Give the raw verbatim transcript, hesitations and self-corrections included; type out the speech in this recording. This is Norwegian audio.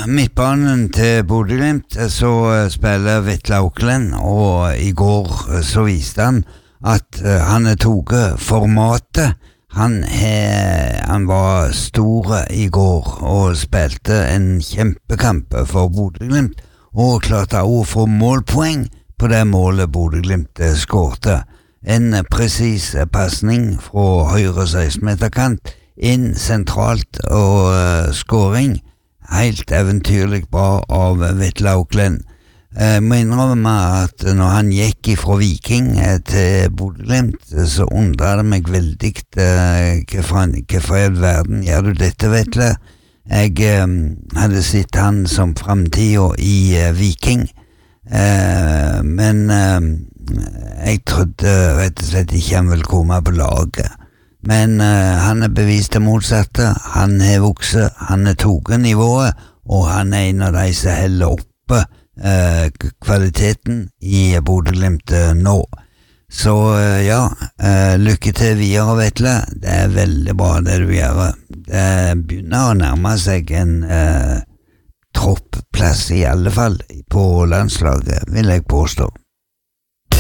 midtbanen til Bodø/Glimt så spiller Vetle Auklend, og i går så viste han at han er toget formatet. Han, he, han var store i går og spilte en kjempekamp for Bodø/Glimt, og klarte også å få målpoeng på det målet Bodø/Glimt skårte. En presis passning fra høyre seksten-meterkant inn sentralt og uh, skåring. Helt eventyrlig bra av Vetle Auklend. Jeg må innrømme at når han gikk fra Viking til Bodø/Glimt, så undret det meg veldig hvorfor i all verden gjør du dette, Vetle? Jeg eh, hadde sett han som fremtiden i eh, Viking, eh, men eh, jeg trodde rett og slett ikke han ville komme på laget. Men eh, han er bevist det motsatte. Han er vokset, han er toget nivået, og han er en av de som heller oppe Uh, kvaliteten i Bodø/Glimt uh, nå. Så uh, ja, uh, lykke til videre, Vetle. Det er veldig bra det du gjør. Det begynner å nærme seg en uh, troppplass i alle fall på landslaget, vil jeg påstå.